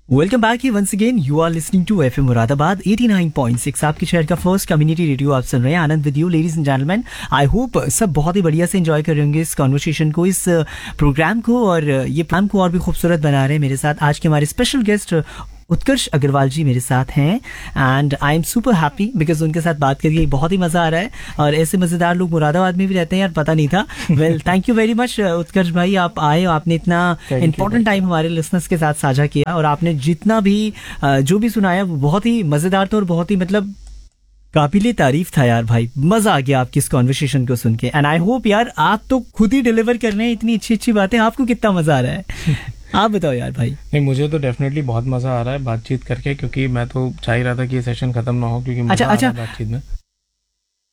Welcome back he once again. You are listening to FM Moradabad 89.6, आपके शहर का first community radio. आप सुन रहे हैं आनंद with you. Ladies and gentleman, I hope सब बहुत ही बढ़िया से एंजॉय कर रहे होंगे इस कॉन्वर्सेशन को, इस प्रोग्राम को, और ये प्लान को और भी खूबसूरत बना रहे हैं। मेरे साथ आज के हमारे स्पेशल गेस्ट उत्कर्ष अग्रवाल जी मेरे साथ हैं, and I am super happy because उनके साथ बात करके बहुत ही मज़ा आ रहा है। और ऐसे मज़ेदार लोग मुरादाबाद में भी रहते हैं यार, पता नहीं था। Well, thank you very much उत्कर्ष भाई, आप आए, आपने इतना इंपॉर्टेंट टाइम हमारे लिसनर्स के साथ साझा किया, और आपने जितना भी जो भी सुनाया वो बहुत ही मज़ेदार था और बहुत ही मतलब काबिले तारीफ था यार भाई। मजा आ गया आपकी इस कॉन्वर्सेशन को सुन के, एंड आई होप यार आप तो खुद ही डिलीवर कर रहे हैं इतनी अच्छी अच्छी बातें, आपको कितना मजा आ रहा है। आप बताओ यार भाई। नहीं, मुझे तो डेफिनेटली बहुत मजा आ रहा है बातचीत करके, क्योंकि मैं तो चाह ही रहा था कि ये सेशन खत्म ना हो, क्योंकि मजा आ रहा है बातचीत में।